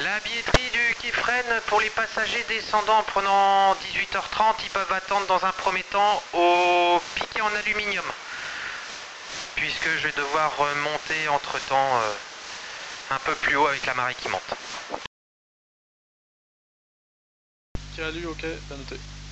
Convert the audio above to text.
La billetterie du Kifren pour les passagers descendant en prenant 18h30, ils peuvent attendre dans un premier temps au piquet en aluminium. Puisque je vais devoir monter entre temps un peu plus haut avec la marée qui monte. Salut, ok, bien noté.